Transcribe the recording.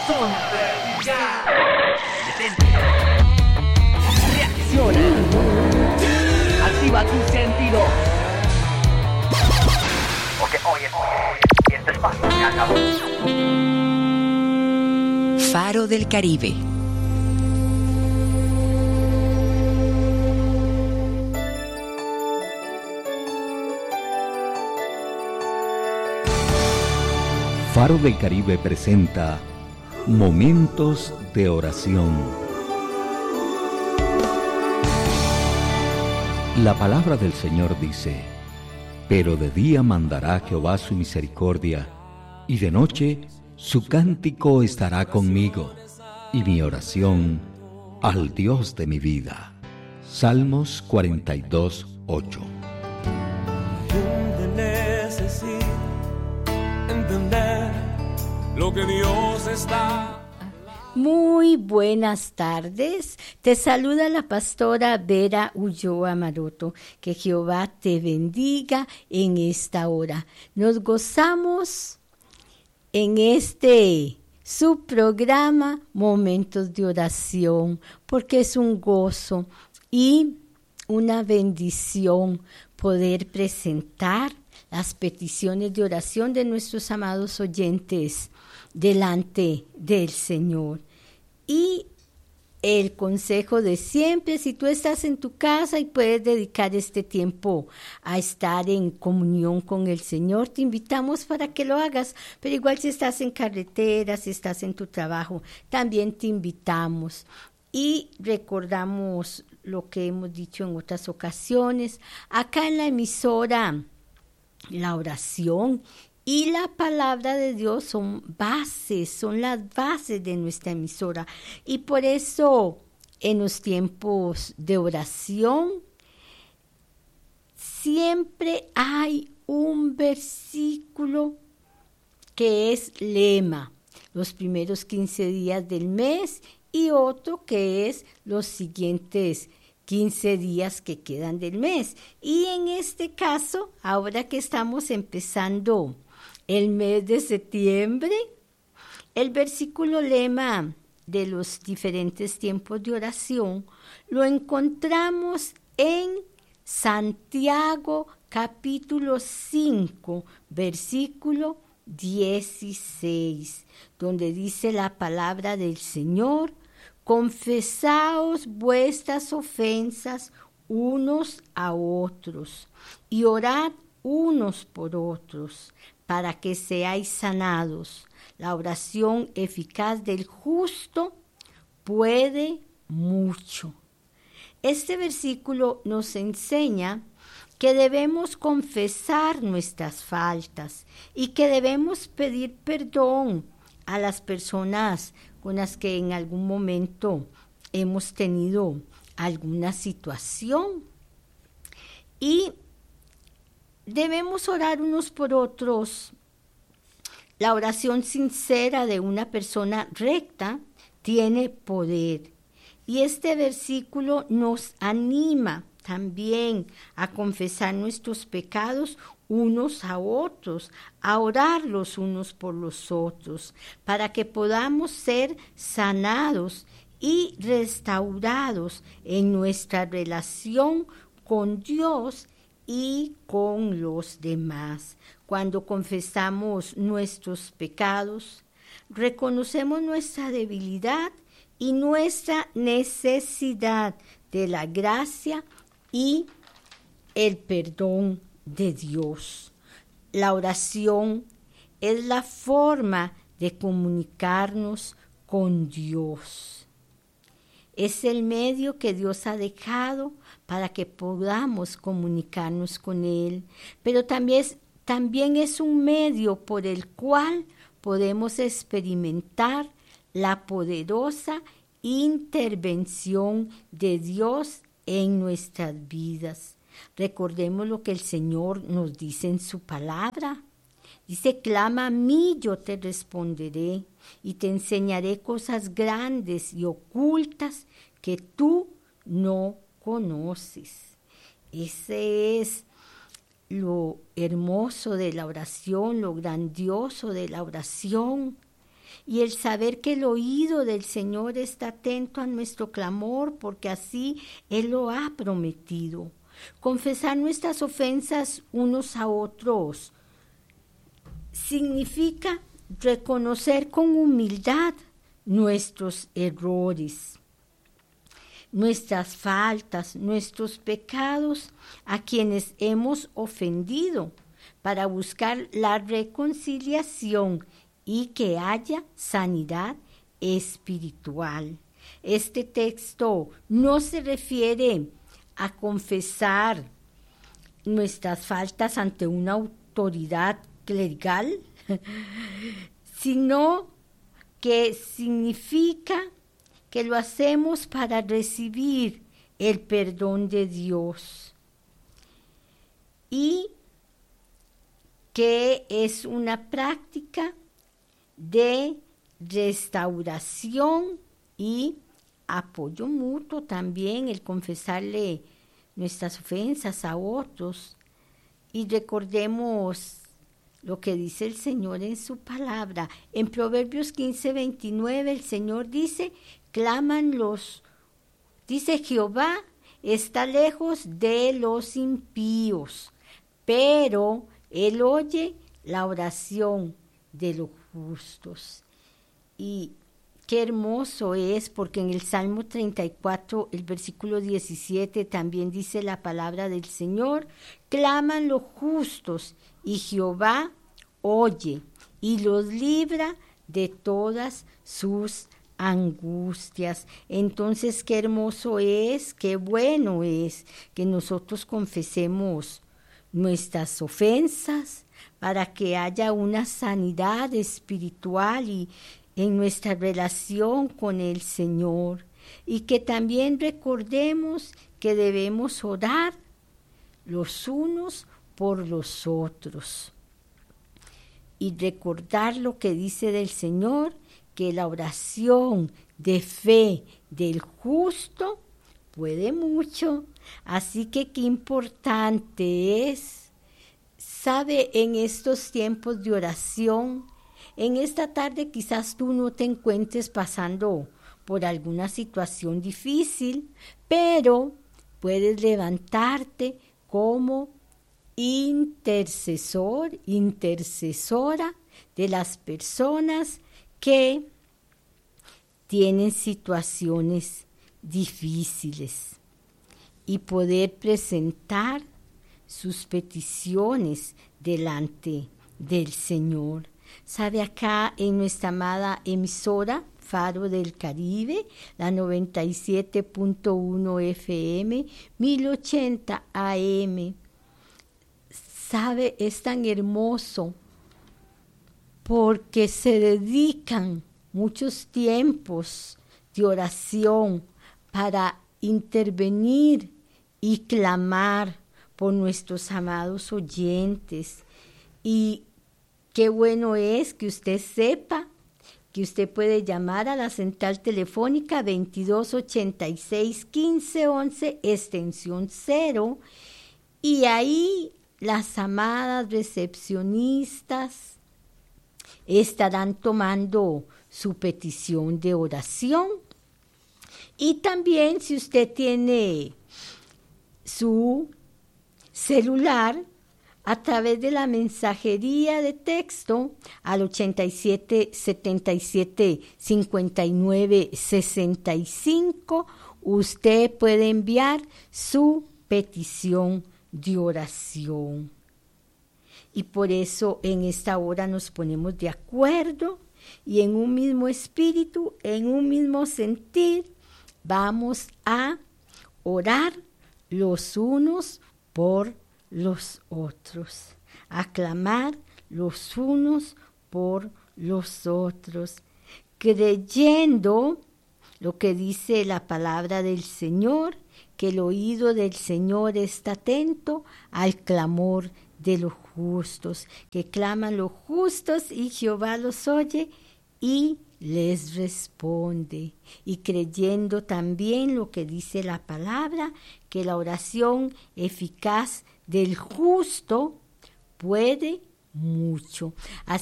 Sonreír ya. Detente. Reacciona. Activa tus sentidos. Porque hoy y este espacio se acabó. Faro del Caribe. Faro del Caribe presenta Momentos de Oración. La palabra del Señor dice: pero de día mandará Jehová su misericordia, y de noche su cántico estará conmigo, y mi oración al Dios de mi vida. Salmos 42:8. Entender lo que Dios está. Muy buenas tardes. Te saluda la pastora Vera Ulloa Maroto. Que Jehová te bendiga en esta hora. Nos gozamos en este subprograma Momentos de Oración, porque es un gozo y una bendición poder presentar las peticiones de oración de nuestros amados oyentes delante del Señor. Y el consejo de siempre, si tú estás en tu casa y puedes dedicar este tiempo a estar en comunión con el Señor, te invitamos para que lo hagas. Pero igual si estás en carretera, si estás en tu trabajo, también te invitamos. Y recordamos lo que hemos dicho en otras ocasiones. Acá en la emisora, la oración y la palabra de Dios son bases, son las bases de nuestra emisora. Y por eso en los tiempos de oración siempre hay un versículo que es lema, los primeros 15 días del mes, y otro que es los siguientes 15 días que quedan del mes. Y en este caso, ahora que estamos empezando el mes de septiembre, el versículo lema de los diferentes tiempos de oración lo encontramos en Santiago capítulo 5, versículo 16, donde dice la palabra del Señor: confesaos vuestras ofensas unos a otros y orad unos por otros para que seáis sanados. La oración eficaz del justo puede mucho. Este versículo nos enseña que debemos confesar nuestras faltas y que debemos pedir perdón a las personas con las que en algún momento hemos tenido alguna situación. Y debemos orar unos por otros. La oración sincera de una persona recta tiene poder. Y este versículo nos anima también a confesar nuestros pecados unos a otros, a orar los unos por los otros, para que podamos ser sanados y restaurados en nuestra relación con Dios y con los demás. Cuando confesamos nuestros pecados, reconocemos nuestra debilidad y nuestra necesidad de la gracia y el perdón de Dios. La oración es la forma de comunicarnos con Dios. Es el medio que Dios ha dejado para que podamos comunicarnos con Él, pero también es un medio por el cual podemos experimentar la poderosa intervención de Dios en nuestras vidas. Recordemos lo que el Señor nos dice en su palabra. Dice: clama a mí, yo te responderé y te enseñaré cosas grandes y ocultas que tú no conoces. Ese es lo hermoso de la oración, lo grandioso de la oración, y el saber que el oído del Señor está atento a nuestro clamor, porque así Él lo ha prometido. Confesar nuestras ofensas unos a otros significa reconocer con humildad nuestros errores, nuestras faltas, nuestros pecados a quienes hemos ofendido, para buscar la reconciliación y que haya sanidad espiritual. Este texto no se refiere a confesar nuestras faltas ante una autoridad clerical, sino que significa que lo hacemos para recibir el perdón de Dios y que es una práctica de restauración y apoyo mutuo también, el confesarle nuestras ofensas a otros. Y recordemos lo que dice el Señor en su palabra. En Proverbios 15:29 el Señor dice, dice Jehová, está lejos de los impíos, pero Él oye la oración de los justos. Y qué hermoso es, porque en el Salmo 34, el versículo 17, también dice la palabra del Señor, claman los justos, y Jehová oye, y los libra de todas sus angustias. Entonces, qué hermoso es, qué bueno es que nosotros confesemos nuestras ofensas para que haya una sanidad espiritual y en nuestra relación con el Señor, y que también recordemos que debemos orar los unos por los otros y recordar lo que dice del Señor, que la oración de fe del justo puede mucho. Así que qué importante es, sabe, en estos tiempos de oración, en esta tarde quizás tú no te encuentres pasando por alguna situación difícil, pero puedes levantarte como intercesor, intercesora de las personas que tienen situaciones difíciles y poder presentar sus peticiones delante del Señor. Sabe, acá en nuestra amada emisora Faro del Caribe, la 97.1 FM, 1080 AM, sabe, es tan hermoso porque se dedican muchos tiempos de oración para intervenir y clamar por nuestros amados oyentes. Y qué bueno es que usted sepa que usted puede llamar a la central telefónica 2286-1511, extensión 0, y ahí las amadas recepcionistas estarán tomando su petición de oración. Y también, si usted tiene su celular, a través de la mensajería de texto al 87 77 59 65, usted puede enviar su petición de oración. Y por eso en esta hora nos ponemos de acuerdo y en un mismo espíritu, en un mismo sentir, vamos a orar los unos por los otros, a clamar los unos por los otros, creyendo lo que dice la palabra del Señor, que el oído del Señor está atento al clamor de los justos, que claman los justos y Jehová los oye y les responde. Y creyendo también lo que dice la palabra, que la oración eficaz del justo puede mucho.